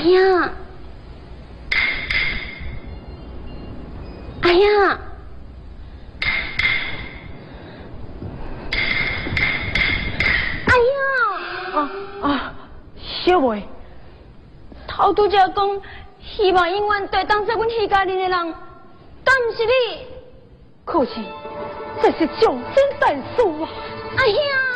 呀，哎呀，哎呀！ 小妹， 头拄则讲，希望永远对当做阮徐家人的人，敢毋是你？ 可是这是上天大事啊！ 哎呀！